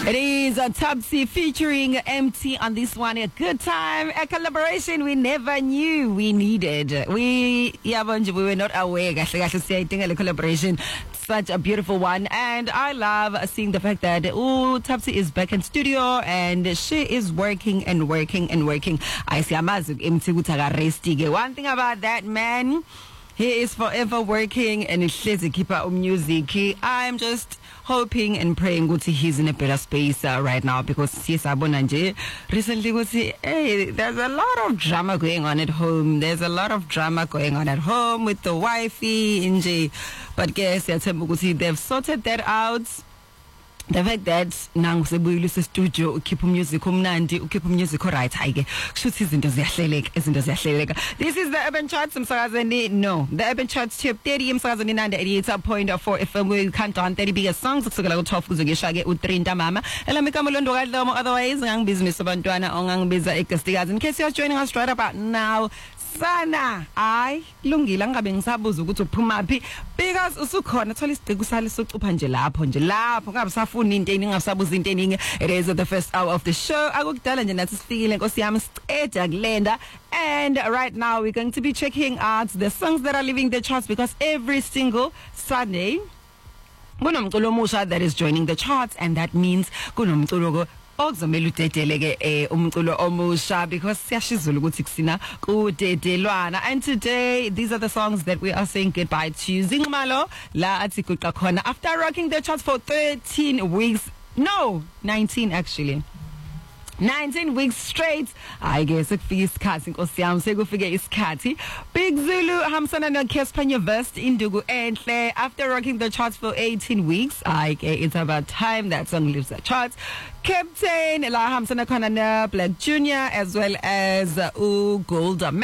It is a Tubsy featuring MT on this one. A good time, a collaboration we never knew we needed. We were not aware. A collaboration, such a beautiful one, and I love seeing the fact that Tubsy is back in studio and she is working and working and working. I see MT one thing about that man. He is forever working and he's a keeper of music. I'm just hoping and praying that he's in a better space right now, because recently there's a lot of drama going on at home. There's a lot of drama going on at home with the wifey. But guess they've sorted that out. The fact that nang sebuyile studio ukhipha music umnandi ukhipha music right ayike kushuthi izinto ziyahleleka. This is the Urban Charts umsakazeni. No, the Urban Charts tip 30 umsakazeni nanda 88.4 FM. We count on 30 biggest songs kusukela ku12 kuze ngishake u3 ntambama. Elami igama londo kadlomo, otherwise ngangibhizinisi abantwana ongangibiza egastikazi. In case you're joining us right about now, sana ay lungile ngabe ngisabuza ukuthi uphumaphi, because usukhona thola isigqiko usale socupha nje lapho ngabe safuna into eningi, ngasabuza into eningi. It is the first hour of the show. Akukudala nje nathi sifikile nkosi yami siceda kulenda, and right now we're going to be checking out the songs that are leaving the charts, because every single Sunday kunomculo omusha that is joining the charts, and that means kunomculo okuzomela udedeleke umculo omusha, because siyashizula ukuthi kusina kudedelwana. And today these are the songs that we are saying goodbye to. Zingmalo la athi guqa khona after rocking the charts for 13 weeks. No, 19 actually. 19 weeks straight. I guess kufike isikhathi nkosi yami, sekufike isikhathi. Big Zulu hamsana no Kesphanya Verse Indugu enhle. After rocking the charts for 18 weeks, it's about time that song leaves the charts. Captain la hamsana khona na Black Junior as well as Golda